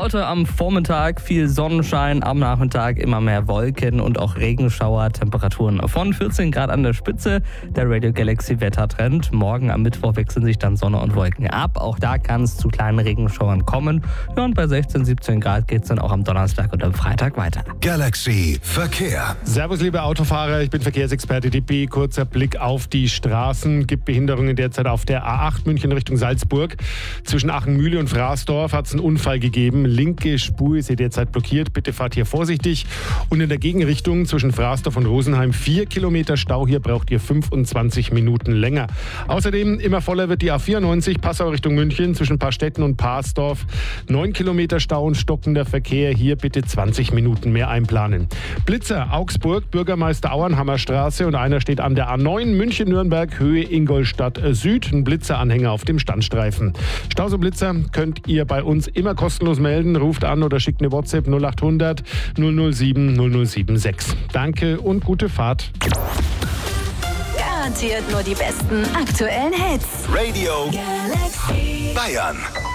Heute am Vormittag viel Sonnenschein, am Nachmittag immer mehr Wolken und auch Regenschauer. Temperaturen von 14 Grad an der Spitze. Der Radio Galaxy Wettertrend. Morgen am Mittwoch wechseln sich dann Sonne und Wolken ab. Auch da kann es zu kleinen Regenschauern kommen. Ja, und bei 16, 17 Grad geht es dann auch am Donnerstag und am Freitag weiter. Galaxy Verkehr. Servus, liebe Autofahrer, ich bin Verkehrsexperte DB. Kurzer Blick auf die Straßen. Gibt Behinderungen derzeit auf der A8 München Richtung Salzburg. Zwischen Achenmühle und Fraßdorf hat es einen Unfall gegeben. Linke Spur ist hier derzeit blockiert. Bitte fahrt hier vorsichtig. Und in der Gegenrichtung zwischen Fraßdorf und Rosenheim 4 Kilometer Stau. Hier braucht ihr 25 Minuten länger. Außerdem immer voller wird die A94 Passau Richtung München zwischen Paarstetten und Parsdorf. 9 Kilometer Stau und stockender Verkehr. Hier bitte 20 Minuten mehr einplanen. Blitzer Augsburg, Bürgermeister Auernhammer Straße und einer steht an der A9 München-Nürnberg Höhe Ingolstadt Süd. Ein Blitzeranhänger auf dem Standstreifen. Staus und Blitzer könnt ihr bei uns immer kostenlos melden. Ruft an oder schickt eine WhatsApp 0800 007 007 Danke und gute Fahrt. Garantiert nur die besten aktuellen Hits. Radio Galaxy Bayern.